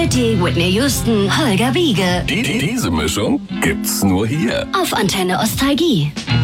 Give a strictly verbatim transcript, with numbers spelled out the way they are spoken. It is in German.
City, Whitney Houston, Holger Wiege. Die, diese Mischung gibt's nur hier. Auf Antenne Ostalgie.